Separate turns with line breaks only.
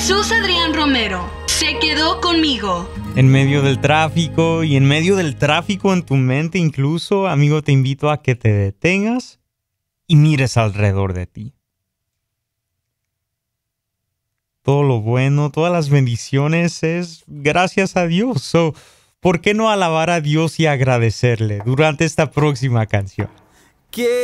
Jesús Adrián Romero se quedó conmigo.
En medio del tráfico y en medio del tráfico en tu mente incluso, amigo, te invito a que te detengas y mires alrededor de ti. Todo lo bueno, todas las bendiciones es gracias a Dios. So, ¿por qué no alabar a Dios y agradecerle durante esta próxima canción?